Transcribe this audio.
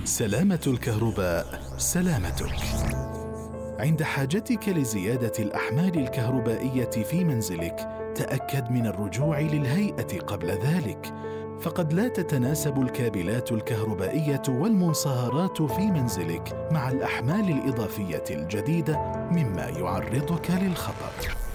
سلامة الكهرباء سلامتك. عند حاجتك لزيادة الأحمال الكهربائية في منزلك، تأكد من الرجوع للهيئة قبل ذلك، فقد لا تتناسب الكابلات الكهربائية والمنصهرات في منزلك مع الأحمال الإضافية الجديدة، مما يعرضك للخطر.